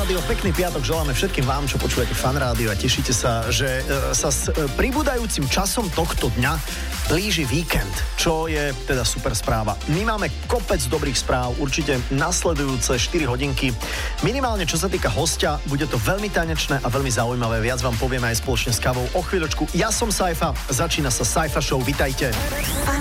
Rádio. Pekný piatok želáme všetkým vám, čo počúvate Fan Rádio a tešíte sa, že sa s pribúdajúcim časom tohto dňa blíži víkend, čo je teda super správa. My máme kopec dobrých správ, určite nasledujúce 4 hodinky. Minimálne čo sa týka hostia, bude to veľmi tanečné a veľmi zaujímavé. Viac vám povieme aj spoločne s kávou o chvíľočku. Ja som Saifa, začína sa Saifa Show, vitajte.